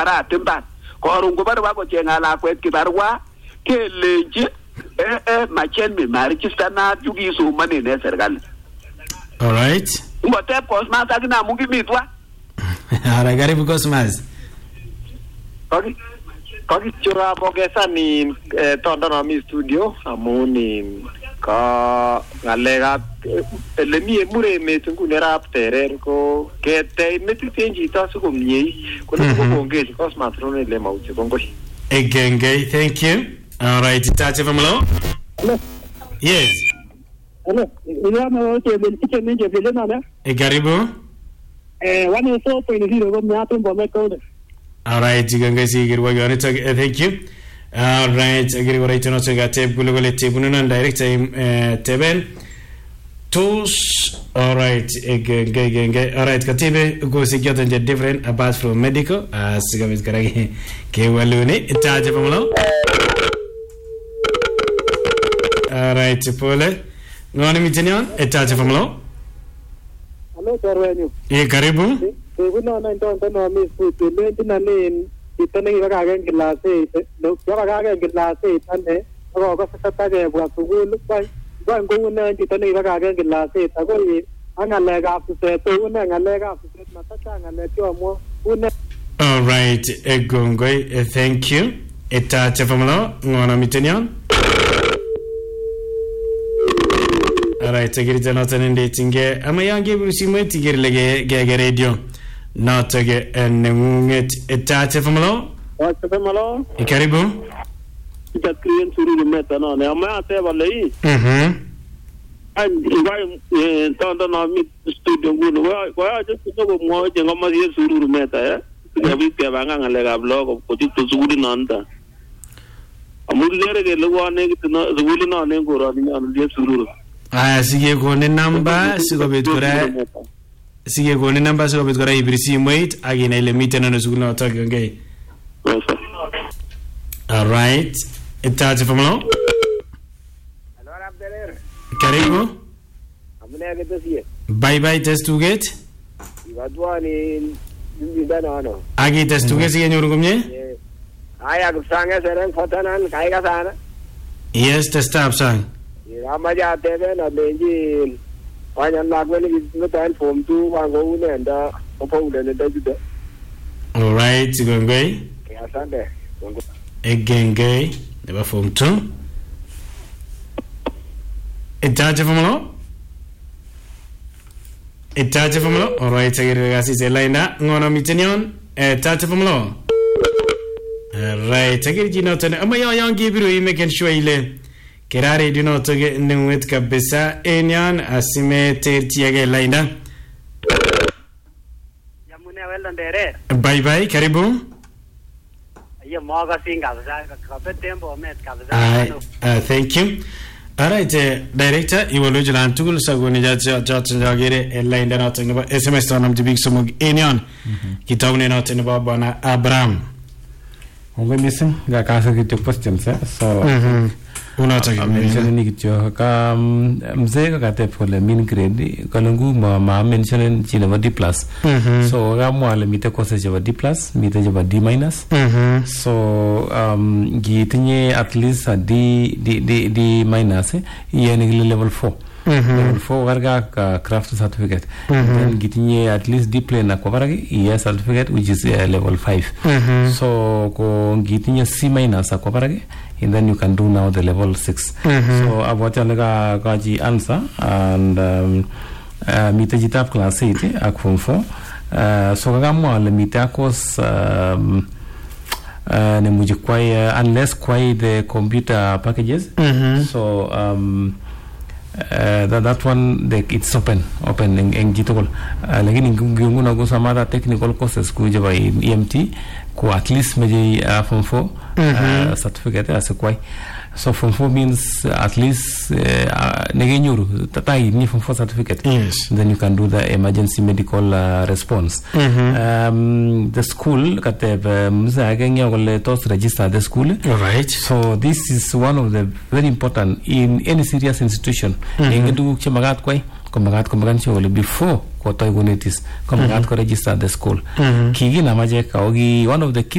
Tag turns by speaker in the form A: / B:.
A: korat imbar korun kobar ba ko chenga lakwet kibarwa keleje machen mi marikista na jugi so mane ne serikali.
B: All right.
A: Ngote Cosmas akina mungi mitwa.
B: Ara karibu Cosmas.
C: Kaki chura pokesa ni tonda na mi studio amuni ka ngalega elemi mure metungu nerap terer ko kete metutenji tasu komnyei kuna kubongezi Cosmas rone le mauche bongoshi.
B: Egenge, thank you. All right, Tache Famalo.
D: Hello.
B: Yes.
D: Hello. Iliama wote benchike minje vile nana.
B: Karibu.
D: 104.0 go myato mbome kode.
B: All right, Ganga Sigirwa Yanita, thank you. All right, Agri right to not get tape Gulugole Tibunan direct Teben. Tools. All right, all right, Katibe goes together and different apart from medical. As Sigabit Karagi Kewaluni, Tache Famalo. All right, Pole. Ngoni mitinion, Tache Famalo.
D: Hello, Tarwanyu.
B: Karibu.
D: Kuna na ndio na mimi siku ndio nani itani wakaga ngilase no wakaga ngilase tane ko sasa ke bwa sugul kwa nguna itani wakaga ngilase tako angale ga afse to una ngale ga afse matata ngale kwa mo una.
B: All right, Egongoi, thank you. Tache Famalo, ngona mitinion. All right, agiri janatan inde tinge amayange burusimwe tigere lege ge radio. Not to get ngunget Tache Famalo.
D: Tache Famalo.
B: Karibu.
D: Itakien suru meta no ne ama te balei. And why tonda na mi studio ngulu why just go mo je ngoma ye suru meta ya vite banga ngale ga blog ko ti suru nanda. Amulere ke lugwane kitno suru na ne ko ra ni an ye suru.
B: Sige ko ne number sigo betkora. Sige ko ne number sigo betkora ibrisi wait agina ile mitena no suguna otaka ngai. All right. Tache Famalo.
C: Hello Abdeler.
B: Karibu.
C: Amune agete sie.
B: Bye bye test to get.
C: Iwadwa ni ndana no.
B: Agi test to get sige nyoru kumye?
C: Aya kusanga seren fotanan kai ka sana.
B: Yes, test up sang.
C: Ramaja tebe na benji wanya nagwele ngata form 2 wango unenda opo unenda dajuda.
B: All right, gongoi.
C: Ya sande.
B: Egenge, never form 2. Tache Famalo. Tache Famalo. All right, agiri gasi selaina ngona mitenion. Tache Famalo. All right, agiri jinotane amayo yangi biru imeken shwaile. Kerare dinotoge nungwet kabisa enyan asime tertiage laina.
C: Yamune welda ndere.
B: Bye bye, karibu.
C: Ayo moga singa kabisa tempo met kabisa.
B: Thank you. All right, director, iwolo jilan tugul sagoni jagere laina notenba SMS tonam dibig somog enyan. Kitawne notenba bana Abraham.
E: Onge missing ga kasa kitu questions so
B: unataka
E: mention ni kitu ka mzee ka kate pole min grade kalungu ma mention chile wa D+. So ga mwale mite courses java D+, mite java D-. So gitinye at least a D- yani level 4. Level 4 warga craft certificate. Then gitinye at least D plane kwa waragi ES certificate which is level 5. So ko gitinye C- kwa waragi and then you can do now the level 6. So about alaga kaji answer and mite jitap class 8 ak form 4. So kagamwa le mite akos ne mujikwai unless kwai the computer packages. So that one it's open in gitable lakini nguna go some other technical courses kuja by EMT ko at least meje form 4 certificate as kwai. So form 4 means at least negenyuru tatai ni form 4 certificate.
B: Yes.
E: Then you can do the emergency medical response. The school kateb mzagenya gole tos register the school.
B: All right.
E: So this is one of the very important in any serious institution. Ingedu chamagat kwai komagat chole before ko toy gunitis komagat ko register the school. Kigi namaje ka ogi one of the